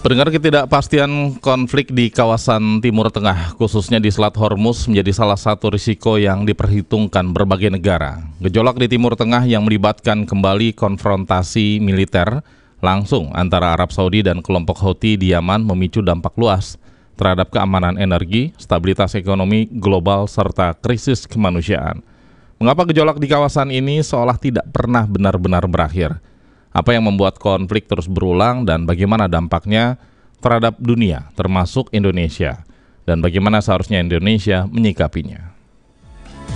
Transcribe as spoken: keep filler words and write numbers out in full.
Pendengar, ketidakpastian konflik di kawasan Timur Tengah, khususnya di Selat Hormuz, menjadi salah satu risiko yang diperhitungkan berbagai negara. Gejolak di Timur Tengah yang melibatkan kembali konfrontasi militer langsung antara Arab Saudi dan kelompok Houthi di Yaman memicu dampak luas terhadap keamanan energi, stabilitas ekonomi global, serta krisis kemanusiaan. Mengapa gejolak di kawasan ini seolah tidak pernah benar-benar berakhir? Apa yang membuat konflik terus berulang dan bagaimana dampaknya terhadap dunia, termasuk Indonesia? Dan bagaimana seharusnya Indonesia menyikapinya?